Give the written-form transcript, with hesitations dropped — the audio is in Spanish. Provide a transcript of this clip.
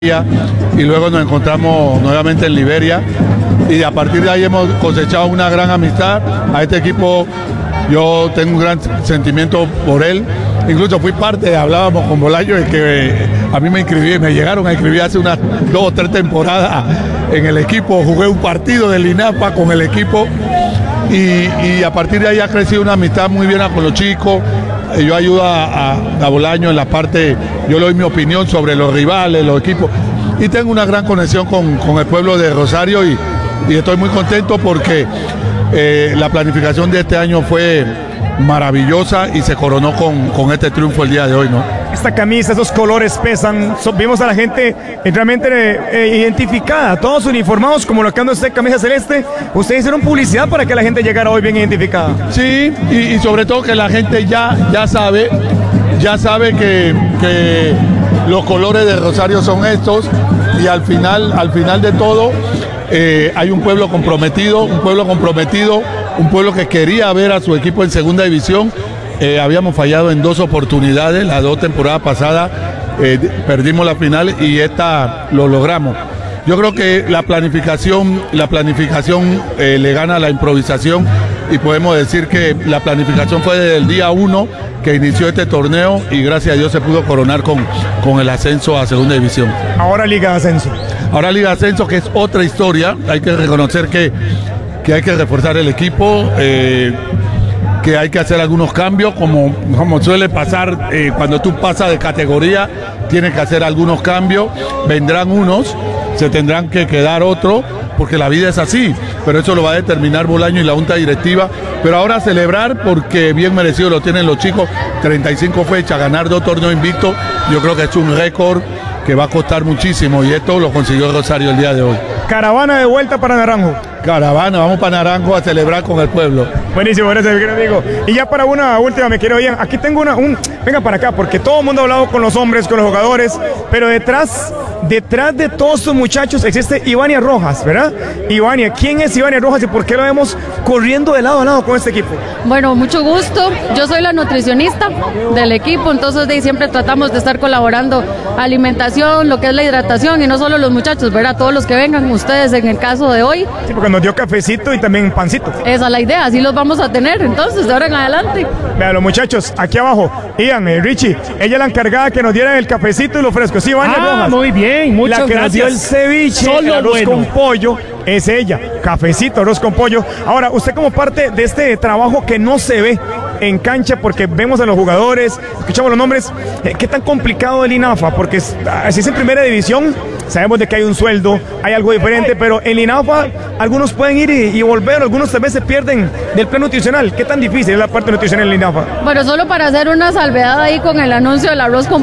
y luego nos encontramos nuevamente en Liberia y a partir de ahí hemos cosechado una gran amistad. A este equipo yo tengo un gran sentimiento por él, incluso fui parte, hablábamos con Bolaño, de que a mí me llegaron a inscribir hace unas 2 o 3 temporadas en el equipo, jugué un partido del INAFA con el equipo y a partir de ahí ha crecido una amistad muy bien con los chicos. Yo ayudo a Bolaño en la parte, yo le doy mi opinión sobre los rivales, los equipos, y tengo una gran conexión con el pueblo de Rosario y estoy muy contento porque la planificación de este año fue maravillosa y se coronó con este triunfo el día de hoy, ¿no? Esta camisa, esos colores pesan, vimos a la gente realmente identificada, todos uniformados como lo que anda usted, camisa celeste. Ustedes hicieron publicidad para que la gente llegara hoy bien identificada. Sí, y sobre todo que la gente ya sabe que los colores de Rosario son estos y al final de todo hay un pueblo comprometido, un pueblo que quería ver a su equipo en segunda división. Habíamos fallado en 2 oportunidades, las 2 temporadas pasadas perdimos la final y esta lo logramos. Yo creo que la planificación le gana a la improvisación y podemos decir que la planificación fue desde el día 1 que inició este torneo y gracias a Dios se pudo coronar con el ascenso a segunda división. Ahora Liga de Ascenso. Ahora Liga de Ascenso, que es otra historia, hay que reconocer que hay que reforzar el equipo, que hay que hacer algunos cambios, como suele pasar cuando tú pasas de categoría, tienes que hacer algunos cambios, vendrán unos, se tendrán que quedar otros, porque la vida es así, pero eso lo va a determinar Bolaño y la junta directiva. Pero ahora celebrar porque bien merecido lo tienen los chicos, 35 fechas, ganar 2 torneos invictos, yo creo que es un récord que va a costar muchísimo y esto lo consiguió Rosario el día de hoy. Caravana de vuelta para Naranjo. Caravana, vamos para Naranjo a celebrar con el pueblo. Buenísimo, gracias, mi querido amigo. Y ya para una última, me quiero ir. Aquí tengo venga para acá, porque todo el mundo ha hablado con los hombres, con los jugadores, pero detrás de todos estos muchachos existe Ivania Rojas, ¿verdad? Ivania, ¿quién es Ivania Rojas y por qué lo vemos corriendo de lado a lado con este equipo? Bueno, mucho gusto. Yo soy la nutricionista del equipo, entonces siempre tratamos de estar colaborando alimentación, lo que es la hidratación y no solo los muchachos, ¿verdad? Todos los que vengan, ustedes en el caso de hoy. Sí, porque nos dio cafecito y también pancito. Esa es la idea, así los vamos a tener, entonces, de ahora en adelante. Vean, los muchachos, aquí abajo, Ian, Richie, ella es la encargada que nos diera el cafecito y lo fresco. Sí, Ivania Rojas. Muy bien, muchas gracias. La que gracias. nos dio el ceviche, Solo el arroz bueno. con pollo, es ella. Cafecito, arroz con pollo. Ahora, usted como parte de este trabajo que no se ve en cancha, porque vemos a los jugadores, escuchamos los nombres, ¿qué tan complicado el INAFA? Porque si es en primera división, sabemos de que hay un sueldo, hay algo diferente, pero en INAFA algunos pueden ir y volver, algunos tal vez se pierden del plan nutricional. ¿Qué tan difícil es la parte nutricional en INAFA? Bueno, solo para hacer una salvedad ahí con el anuncio del arroz con